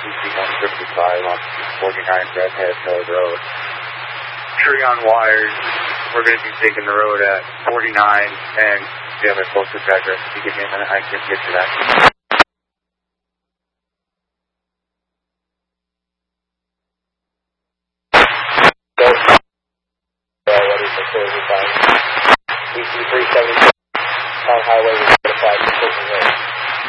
PC-155 on 49 Redhead Hill Road. Tree on wires. We're going to be taking the road at 49, and we have a closest address. If you give me a minute, I can get to that. Ready for closing time. PC 376 on highway.